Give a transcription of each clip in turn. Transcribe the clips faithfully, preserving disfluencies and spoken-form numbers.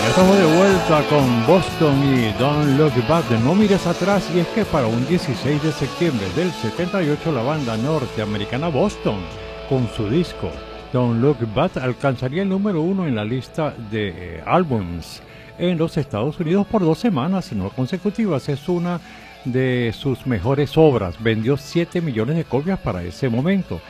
Estamos de vuelta con Boston y Don't Look Back, de No Mires Atrás. Y es que para un dieciséis de septiembre del setenta y ocho, la banda norteamericana Boston, con su disco Don't Look Back, alcanzaría el número uno en la lista de eh, álbums en los Estados Unidos por dos semanas no consecutivas. Es una de sus mejores obras. Vendió siete millones de copias para ese momento.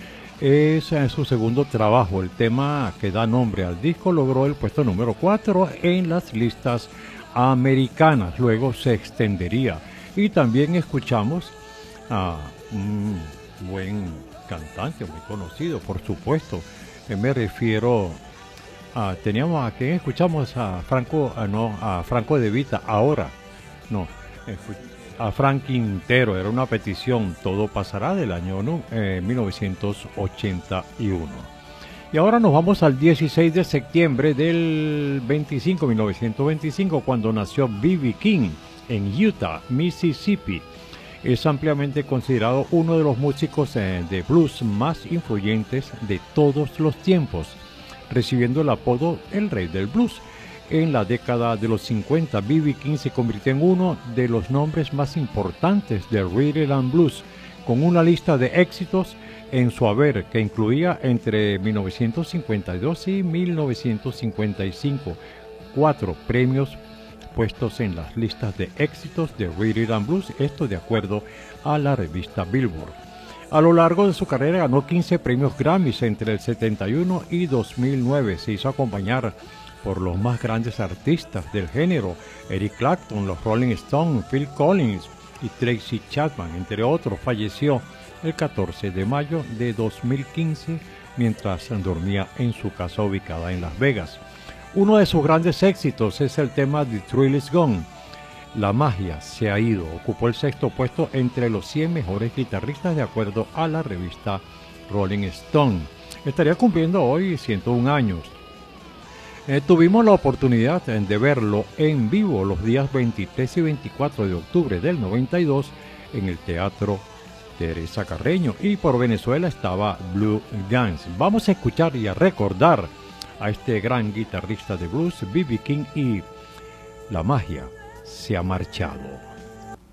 Es eh, su segundo trabajo. El tema que da nombre al disco logró el puesto número cuatro en las listas americanas. Luego se extendería. Y también escuchamos a un buen cantante, muy conocido, por supuesto. Eh, me refiero a... Teníamos a quien escuchamos a Franco, a, no, a Franco De Vita, ahora. No, escuchamos a Frank Quintero, era una petición, Todo Pasará, del año eh, mil novecientos ochenta y uno. Y ahora nos vamos al dieciséis de septiembre del veinticinco, mil novecientos veinticinco, cuando nació B B King en Utah, Mississippi. Es ampliamente considerado uno de los músicos eh, de blues más influyentes de todos los tiempos, recibiendo el apodo El Rey del Blues. En la década de los cincuenta, B B King se convirtió en uno de los nombres más importantes del rhythm and blues, con una lista de éxitos en su haber que incluía entre mil novecientos cincuenta y dos y mil novecientos cincuenta y cinco cuatro premios puestos en las listas de éxitos de rhythm and blues, esto de acuerdo a la revista Billboard. A lo largo de su carrera ganó quince premios Grammys entre el setenta y uno y dos mil nueve. Se hizo acompañar por los más grandes artistas del género, Eric Clapton, los Rolling Stones, Phil Collins y Tracy Chapman, entre otros. Falleció el catorce de mayo de dos mil quince mientras dormía en su casa ubicada en Las Vegas. Uno de sus grandes éxitos es el tema The Thrill Is Gone. La magia se ha ido. Ocupó el sexto puesto entre los cien mejores guitarristas de acuerdo a la revista Rolling Stone. Estaría cumpliendo hoy ciento un años. Eh, tuvimos la oportunidad de verlo en vivo los días veintitrés y veinticuatro de octubre del noventa y dos en el Teatro Teresa Carreño, y por Venezuela estaba Blue Guns. Vamos a escuchar y a recordar a este gran guitarrista de blues, B B King, y La magia se ha marchado.